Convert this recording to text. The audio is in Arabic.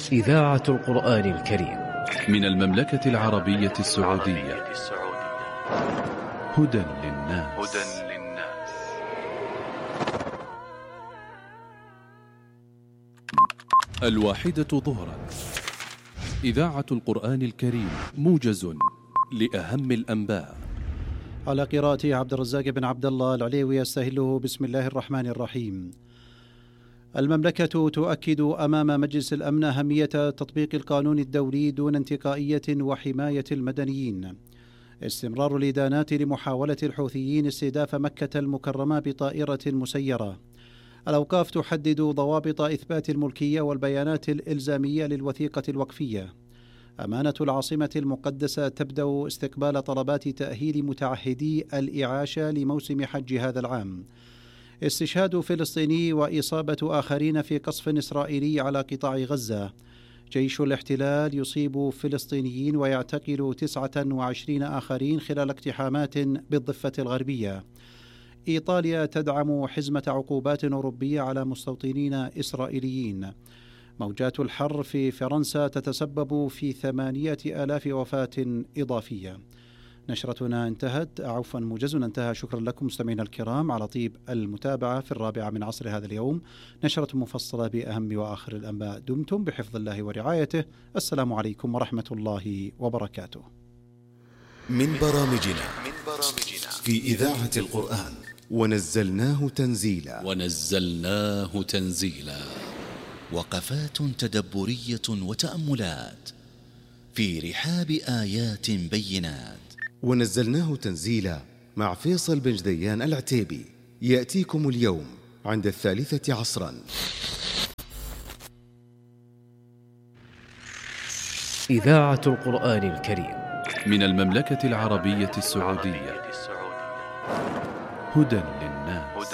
إذاعة القرآن الكريم من المملكة العربية السعودية. هدى للناس. الواحدة ظهرا. إذاعة القرآن الكريم، موجز لأهم الأنباء. على قراءة عبد الرزاق بن عبد الله العليوي. يستهله بسم الله الرحمن الرحيم. المملكة تؤكد أمام مجلس الأمن أهمية تطبيق القانون الدولي دون انتقائية وحماية المدنيين. استمرار الإدانات لمحاولة الحوثيين استهداف مكة المكرمة بطائرة مسيرة. الأوقاف تحدد ضوابط إثبات الملكية والبيانات الإلزامية للوثيقة الوقفية. أمانة العاصمة المقدسة تبدأ استقبال طلبات تأهيل متعهدي الإعاشة لموسم حج هذا العام. استشهاد فلسطيني وإصابة آخرين في قصف إسرائيلي على قطاع غزة. جيش الاحتلال يصيب فلسطينيين ويعتقل 29 آخرين خلال اقتحامات بالضفة الغربية. إيطاليا تدعم حزمة عقوبات أوروبية على مستوطنين إسرائيليين. موجات الحر في فرنسا تتسبب في 8,000 وفاة إضافية. نشرتنا انتهت، عفوا موجزنا انتهى. شكرا لكم مستمعينا الكرام على طيب المتابعة في 4 من عصر هذا اليوم. نشرة مفصلة بأهم وآخر الأنباء. دمتم بحفظ الله ورعايته. السلام عليكم ورحمة الله وبركاته. من برامجنا في إذاعة القرآن ونزلناه تنزيلا. وقفات تدبرية وتأملات في رحاب آيات بينات. ونزلناه تنزيلا مع فيصل بن جديان العتيبي، يأتيكم اليوم عند 3 عصرا. إذاعة القرآن الكريم من المملكة العربية السعودية. هدى للناس.